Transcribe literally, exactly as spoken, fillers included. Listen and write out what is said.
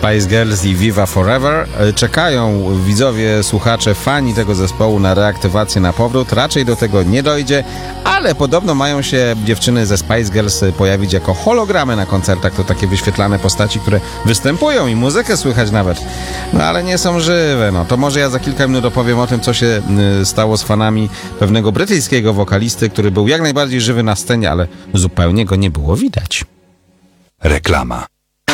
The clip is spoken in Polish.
Spice Girls i Viva Forever. Czekają widzowie, słuchacze, fani tego zespołu na reaktywację, na powrót. Raczej do tego nie dojdzie, ale podobno mają się dziewczyny ze Spice Girls pojawić jako hologramy na koncertach. To takie wyświetlane postaci, które występują i muzykę słychać nawet. No ale nie są żywe. No to może ja za kilka minut opowiem o tym, co się stało z fanami pewnego brytyjskiego wokalisty, który był jak najbardziej żywy na scenie, ale zupełnie go nie było widać. Reklama.